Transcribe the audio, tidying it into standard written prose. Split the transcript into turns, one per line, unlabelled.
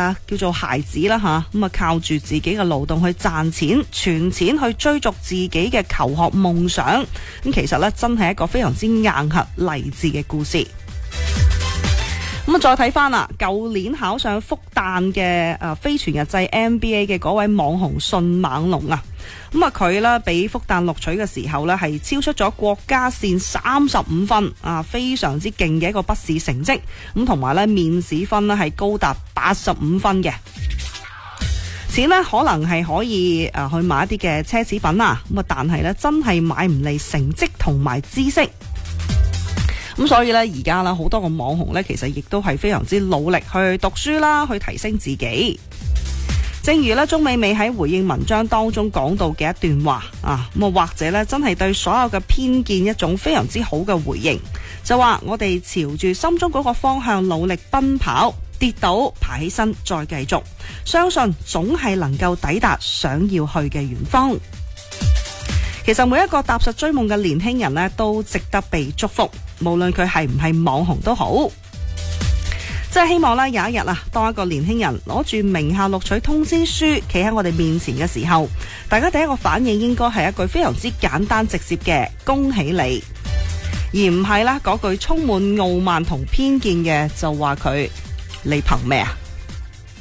叫做孩子啦吓，咁啊靠住自己嘅勞動去賺錢，存錢去追逐自己嘅求學夢想。咁其實呢，真係一個非常之硬核勵志嘅故事。咁啊，再睇翻啦，舊年考上復旦嘅飛傳日制 MBA 嘅嗰位網紅迅猛龍啊，咁啊佢呢俾復旦錄取嘅時候呢，係超出咗國家線35分啊，非常之勁嘅一個筆試成績。咁同埋呢面試分呢係高達85分嘅。錢呢可能係可以去買一啲嘅奢侈品啊，咁啊但係呢真係買唔嚟成績同埋知識。咁所以呢，而家啦好多個網紅呢，其實亦都係非常之努力去讀書啦，去提升自己。正如呢，鍾美美喺回應文章當中講到嘅一段話啊，咁或者呢，真係對所有嘅偏見一種非常之好嘅回應，就話我哋朝住心中嗰個方向努力奔跑，跌倒爬起身再繼續，相信總係能夠抵達想要去嘅遠方。其實每一個踏實追夢嘅年輕人呢，都值得被祝福，無論佢係唔係網紅都好。即係希望呢，有一日啊，當一個年輕人攞住名校錄取通知書企喺我哋面前嘅時候，大家第一個反應應該係一句非常之簡單直接嘅恭喜你，而唔係啦嗰句充滿傲慢同偏見嘅就話佢你憑咩啊？